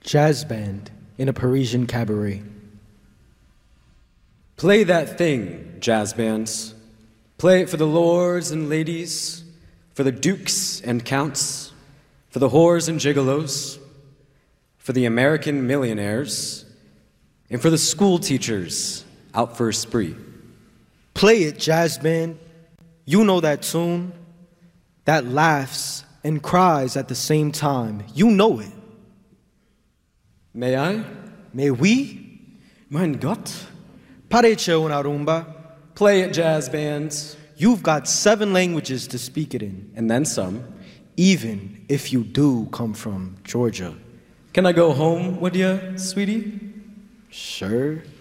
Jazz band in a Parisian cabaret. Play that thing, jazz bands. Play it for the lords and ladies, for the dukes and counts, for the whores and gigolos, for the American millionaires, and for the school teachers out for a spree. Play it, jazz band. You know that tune that laughs and cries at the same time. You know it. May I? May we? Mein Gott. Pareche una rumba. Play it, jazz bands. You've got 7 languages to speak it in. And then some. Even if you do come from Georgia. Can I go home with you, sweetie? Sure.